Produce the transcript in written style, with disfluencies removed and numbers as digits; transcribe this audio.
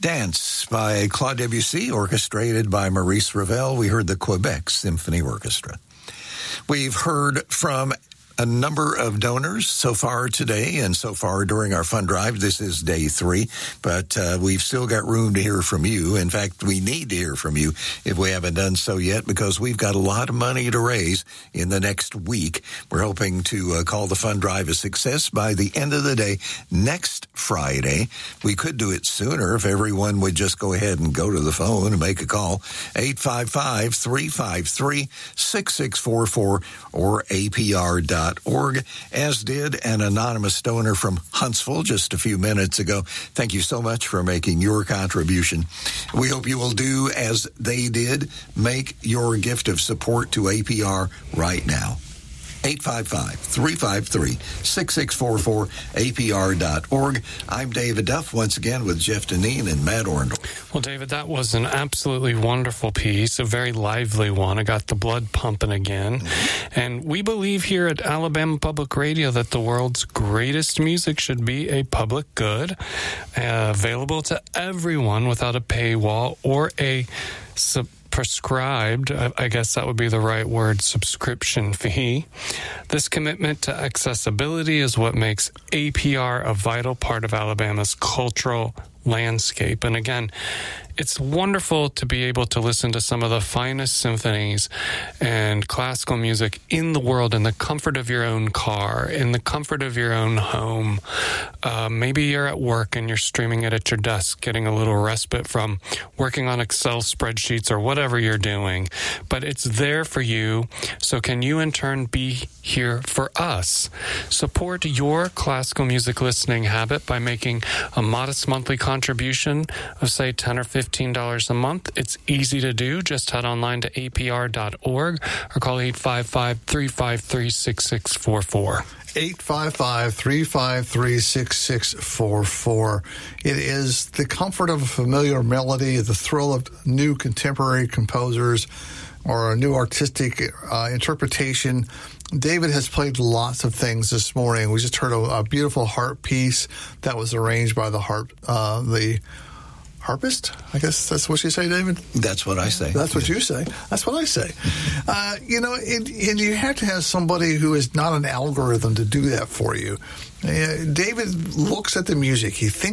Dance by Claude Debussy, orchestrated by Maurice Ravel. We heard the Quebec Symphony Orchestra. We've heard from a number of donors so far today and so far during our fund drive. This is day 3, but we've still got room to hear from you. In fact, we need to hear from you if we haven't done so yet, because we've got a lot of money to raise in the next week. We're hoping to call the fund drive a success by the end of the day next Friday. We could do it sooner if everyone would just go ahead and go to the phone and make a call. 855-353-6644 or APR.org, as did an anonymous donor from Huntsville just a few minutes ago. Thank you so much for making your contribution. We hope you will do as they did. Make your gift of support to APR right now. 855-353-6644, APR.org. I'm David Duff, once again with Jeff Deneen and Matt Orndorff. Well, David, that was an absolutely wonderful piece, a very lively one. I got the blood pumping again. Mm-hmm. And we believe here at Alabama Public Radio that the world's greatest music should be a public good, available to everyone without a paywall or a prescribed, I guess that would be the right word, subscription fee. This commitment to accessibility is what makes APR a vital part of Alabama's cultural landscape. And again, it's wonderful to be able to listen to some of the finest symphonies and classical music in the world in the comfort of your own car, in the comfort of your own home. Maybe you're at work and you're streaming it at your desk, getting a little respite from working on Excel spreadsheets or whatever you're doing. But it's there for you. So can you in turn be here for us? Support your classical music listening habit by making a modest monthly contribution of, say, $10 or $15 a month. It's easy to do. Just head online to apr.org or call 855-353-6644. 855-353-6644. It is the comfort of a familiar melody, the thrill of new contemporary composers, or a new artistic interpretation. David has played lots of things this morning. We just heard a beautiful harp piece that was arranged by the harpist? I guess that's what you say, David? That's what I say. That's what you say. That's what I say. And you have to have somebody who is not an algorithm to do that for you. David looks at the music. He thinks